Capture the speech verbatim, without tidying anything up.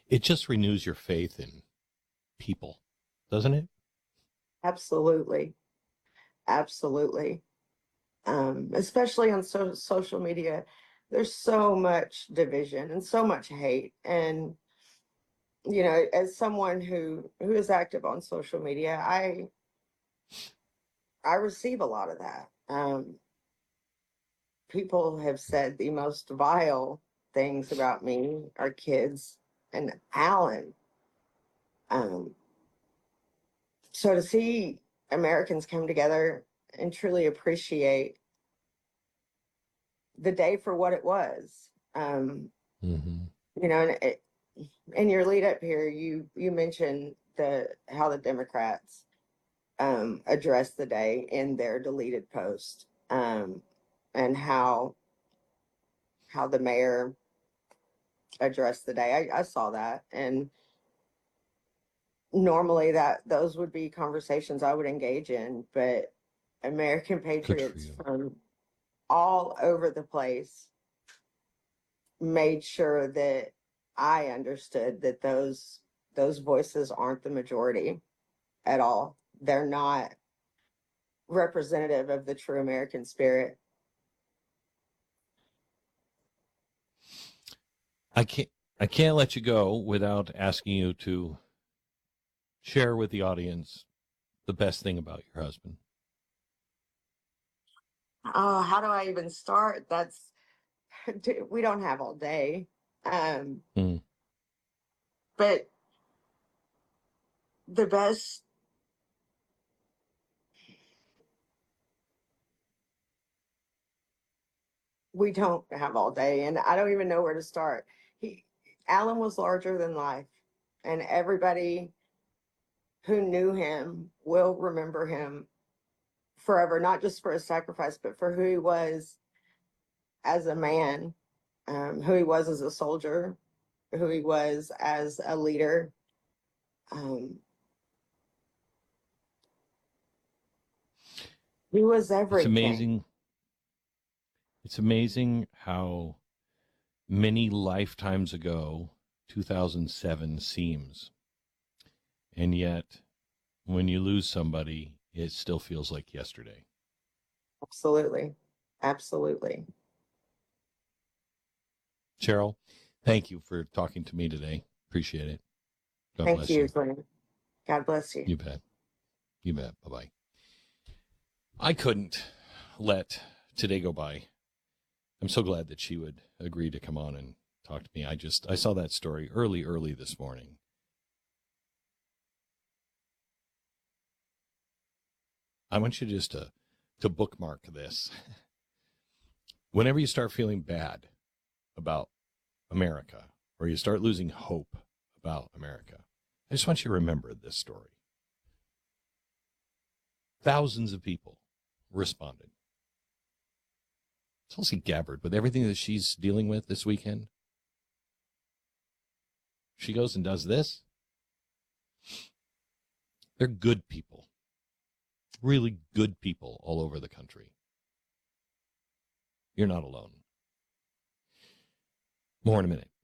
It just renews your faith in people, doesn't it? Absolutely. Absolutely. Um, especially on so- social media, there's so much division and so much hate. And, you know, as someone who who is active on social media, I I receive a lot of that. Um, people have said the most vile things about me, our kids, and Alan. Um, so to see Americans come together and truly appreciate the day for what it was, um, Mm-hmm. you know, and it, in your lead up here, you you mentioned the how the Democrats um, addressed the day in their deleted post, um, and how how the mayor addressed the day. I, I saw that, and normally that those would be conversations I would engage in, but American Good for patriots you. from all over the place made sure that I understood that those those voices aren't the majority at all. They're not representative of the true American spirit. I can't I can't let you go without asking you to share with the audience the best thing about your husband. Oh, how do I even start? That's we don't have all day. Um, Mm. but the best we don't have all day, and I don't even know where to start. He Alan was larger than life, and everybody who knew him will remember him forever, not just for his sacrifice, but for who he was as a man, um, who he was as a soldier, who he was as a leader. Um, he was It's everything. amazing. It's amazing how many lifetimes ago two thousand seven seems. And yet, when you lose somebody, it still feels like yesterday. Absolutely. Absolutely. Cheryl, thank you for talking to me today. Appreciate it. God Thank bless you, you. Glenn. God bless you. You bet. You bet. Bye bye. I couldn't let today go by. I'm so glad that she would agree to come on and talk to me. I just, I saw that story early, early this morning. I want you just to, to bookmark this. Whenever you start feeling bad about America, or you start losing hope about America, I just want you to remember this story. Thousands of people responded. Tulsi Gabbard, with everything that she's dealing with this weekend, she goes and does this. They're good people, really good people all over the country. You're not alone. More in a minute.